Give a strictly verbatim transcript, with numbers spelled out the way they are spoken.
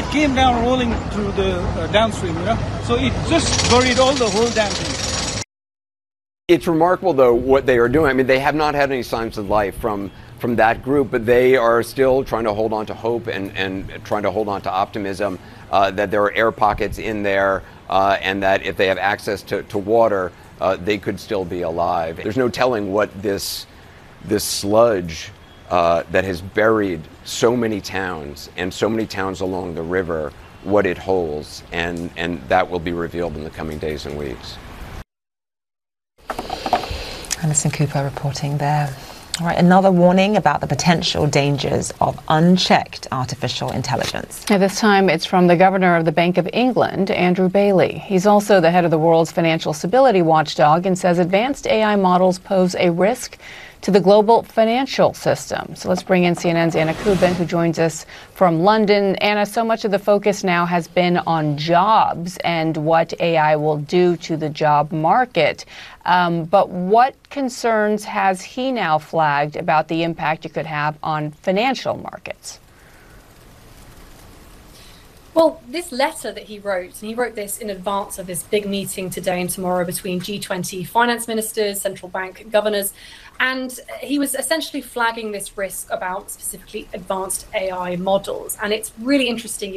came down rolling through the uh, downstream, you know. So it just buried all the whole damn thing. It's remarkable, though, what they are doing. I mean, they have not had any signs of life from from that group, but they are still trying to hold on to hope and, and trying to hold on to optimism uh, that there are air pockets in there uh, and that if they have access to, to water, uh, they could still be alive. There's no telling what this this sludge uh, that has buried so many towns and so many towns along the river, what it holds, and, and that will be revealed in the coming days and weeks. Alison Cooper reporting there. All right, another warning about the potential dangers of unchecked artificial intelligence. At this time, it's from the governor of the Bank of England, Andrew Bailey. He's also the head of the world's financial stability watchdog and says advanced A I models pose a risk to the global financial system. So let's bring in C N N's Anna Kubin, who joins us from London. Anna, so much of the focus now has been on jobs and what A I will do to the job market. Um, but what concerns has he now flagged about the impact it could have on financial markets? Well, this letter that he wrote, and he wrote this in advance of this big meeting today and tomorrow between G twenty finance ministers, central bank governors, and he was essentially flagging this risk about specifically advanced A I models. And it's really interesting.